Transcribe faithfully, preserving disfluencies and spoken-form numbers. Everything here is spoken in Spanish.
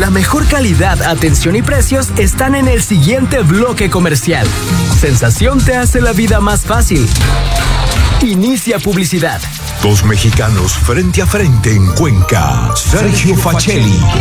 La mejor calidad, atención y precios están en el siguiente bloque comercial. Sensación te hace la vida más fácil. Inicia publicidad. Dos mexicanos frente a frente en Cuenca. Sergio Facelli